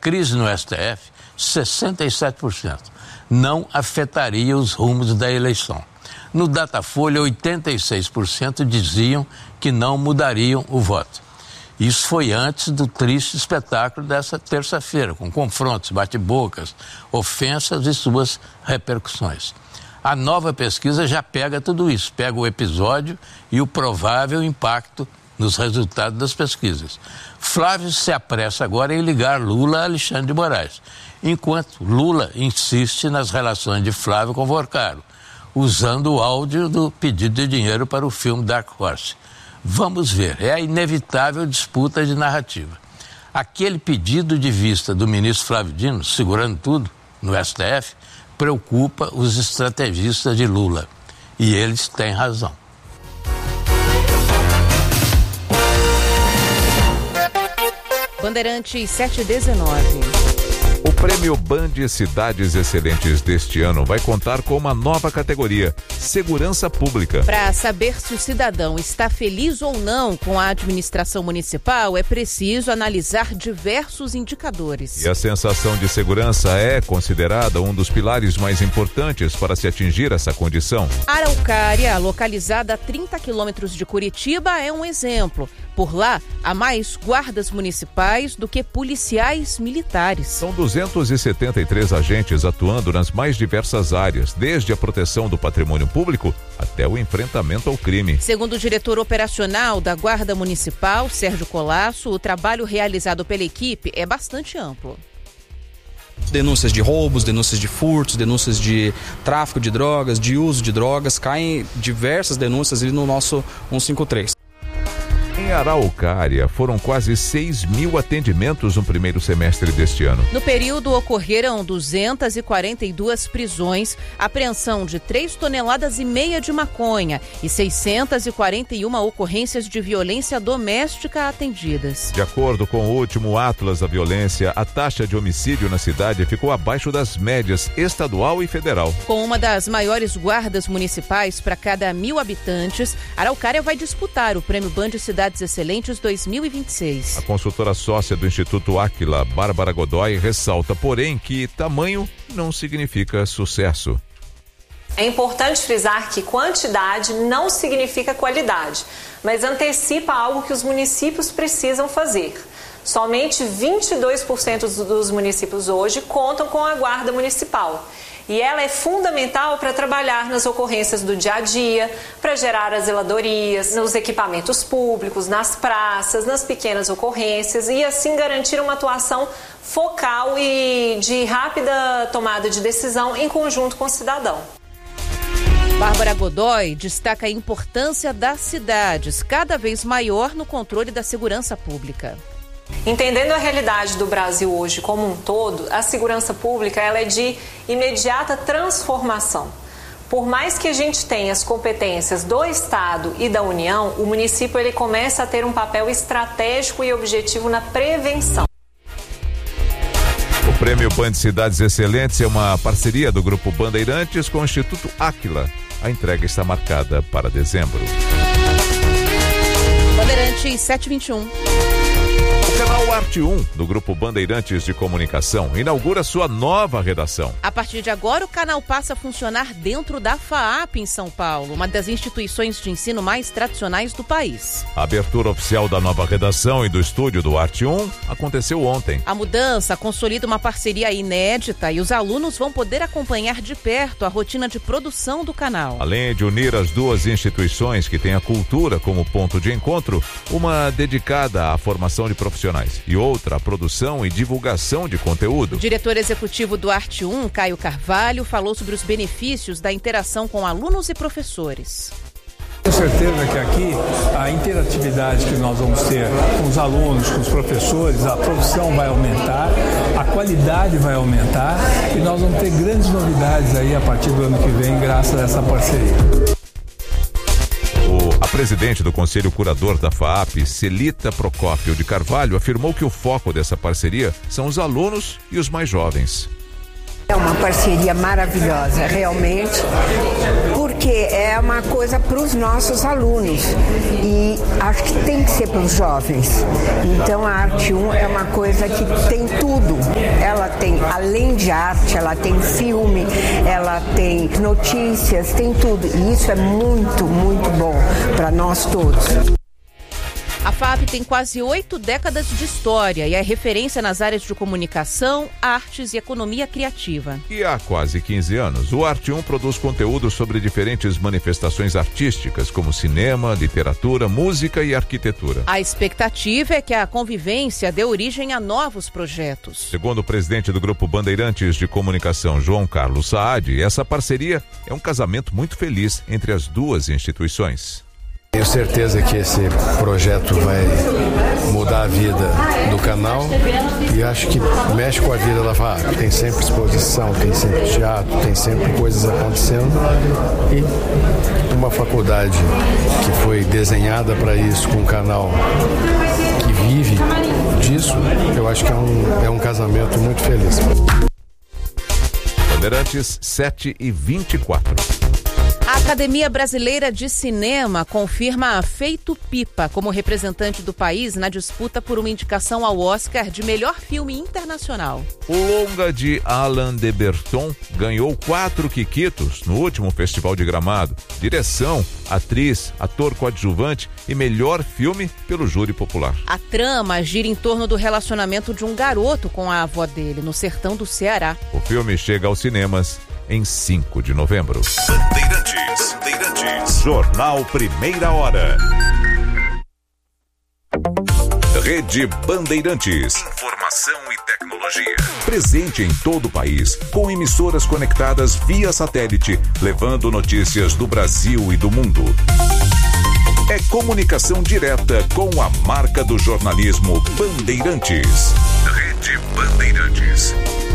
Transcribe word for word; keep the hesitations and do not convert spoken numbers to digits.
crise no S T F, sessenta e sete por cento, não afetaria os rumos da eleição. No Datafolha, oitenta e seis por cento diziam que não mudariam o voto. Isso foi antes do triste espetáculo dessa terça-feira, com confrontos, bate-bocas, ofensas e suas repercussões. A nova pesquisa já pega tudo isso, pega o episódio e o provável impacto nos resultados das pesquisas. Flávio se apressa agora em ligar Lula a Alexandre de Moraes, enquanto Lula insiste nas relações de Flávio com Vorcaro, usando o áudio do pedido de dinheiro para o filme Dark Horse. Vamos ver, é a inevitável disputa de narrativa. Aquele pedido de vista do ministro Flávio Dino, segurando tudo no S T F, preocupa os estrategistas de Lula. E eles têm razão. Bandeirantes sete e dezenove. O Prêmio Band Cidades Excelentes deste ano vai contar com uma nova categoria, Segurança Pública. Para saber se o cidadão está feliz ou não com a administração municipal, é preciso analisar diversos indicadores. E a sensação de segurança é considerada um dos pilares mais importantes para se atingir essa condição. Araucária, localizada a trinta quilômetros de Curitiba, é um exemplo. Por lá, há mais guardas municipais do que policiais militares. São duzentos e setenta e três agentes atuando nas mais diversas áreas, desde a proteção do patrimônio público até o enfrentamento ao crime. Segundo o diretor operacional da Guarda Municipal, Sérgio Colasso, o trabalho realizado pela equipe é bastante amplo. Denúncias de roubos, denúncias de furtos, denúncias de tráfico de drogas, de uso de drogas, caem diversas denúncias ali no nosso cento e cinquenta e três. Em Araucária, foram quase seis mil atendimentos no primeiro semestre deste ano. No período, ocorreram duzentas e quarenta e duas prisões, apreensão de três toneladas e meia de maconha e seiscentas e quarenta e uma ocorrências de violência doméstica atendidas. De acordo com o último Atlas da Violência, a taxa de homicídio na cidade ficou abaixo das médias estadual e federal. Com uma das maiores guardas municipais para cada mil habitantes, Araucária vai disputar o Prêmio Band Cidades Excelentes dois mil e vinte e seis. A consultora sócia do Instituto Áquila, Bárbara Godoy, ressalta, porém, que tamanho não significa sucesso. É importante frisar que quantidade não significa qualidade, mas antecipa algo que os municípios precisam fazer. Somente vinte e dois por cento dos municípios hoje contam com a guarda municipal. E ela é fundamental para trabalhar nas ocorrências do dia a dia, para gerar as zeladorias, nos equipamentos públicos, nas praças, nas pequenas ocorrências e assim garantir uma atuação focal e de rápida tomada de decisão em conjunto com o cidadão. Bárbara Godoy destaca a importância das cidades, cada vez maior no controle da segurança pública. Entendendo a realidade do Brasil hoje como um todo, a segurança pública ela é de imediata transformação. Por mais que a gente tenha as competências do Estado e da União, o município ele começa a ter um papel estratégico e objetivo na prevenção. O Prêmio Band Cidades Excelentes é uma parceria do Grupo Bandeirantes com o Instituto Áquila. A entrega está marcada para dezembro. Bandeirantes sete e vinte e um. O canal Arte um, do Grupo Bandeirantes de Comunicação, inaugura sua nova redação. A partir de agora, o canal passa a funcionar dentro da FAAP em São Paulo, uma das instituições de ensino mais tradicionais do país. A abertura oficial da nova redação e do estúdio do Arte um aconteceu ontem. A mudança consolida uma parceria inédita e os alunos vão poder acompanhar de perto a rotina de produção do canal. Além de unir as duas instituições que têm a cultura como ponto de encontro, uma dedicada à formação de profissionais e outra a produção e divulgação de conteúdo. O diretor executivo do Arte um, Caio Carvalho, falou sobre os benefícios da interação com alunos e professores. Tenho certeza que aqui a interatividade que nós vamos ter com os alunos, com os professores, a produção vai aumentar, a qualidade vai aumentar e nós vamos ter grandes novidades aí a partir do ano que vem, graças a essa parceria. A presidente do Conselho Curador da FAAP, Celita Procópio de Carvalho, afirmou que o foco dessa parceria são os alunos e os mais jovens. É uma parceria maravilhosa, realmente, porque é uma coisa para os nossos alunos e acho que tem que ser para os jovens. Então a Arte um é uma coisa que tem tudo, ela tem, além de arte, ela tem filme, ela tem notícias, tem tudo. E isso é muito, muito bom para nós todos. A F A P tem quase oito décadas de história e é referência nas áreas de comunicação, artes e economia criativa. E há quase quinze anos, o Arte um produz conteúdo sobre diferentes manifestações artísticas, como cinema, literatura, música e arquitetura. A expectativa é que a convivência dê origem a novos projetos. Segundo o presidente do Grupo Bandeirantes de Comunicação, João Carlos Saad, essa parceria é um casamento muito feliz entre as duas instituições. Tenho certeza que esse projeto vai mudar a vida do canal e acho que mexe com a vida da F A P. Tem sempre exposição, tem sempre teatro, tem sempre coisas acontecendo e uma faculdade que foi desenhada para isso, com um canal que vive disso, eu acho que é um, é um casamento muito feliz. Bandeirantes sete e vinte e quatro. A Academia Brasileira de Cinema confirma Feito Pipa como representante do país na disputa por uma indicação ao Oscar de melhor filme internacional. O longa de Alain de Botton ganhou quatro quiquitos no último Festival de Gramado. Direção, atriz, ator coadjuvante e melhor filme pelo júri popular. A trama gira em torno do relacionamento de um garoto com a avó dele, no sertão do Ceará. O filme chega aos cinemas em cinco de novembro. Bandeirantes, Bandeirantes. Jornal Primeira Hora. Rede Bandeirantes. Informação e tecnologia. Presente em todo o país, com emissoras conectadas via satélite, levando notícias do Brasil e do mundo. É comunicação direta com a marca do jornalismo Bandeirantes. Rede Bandeirantes.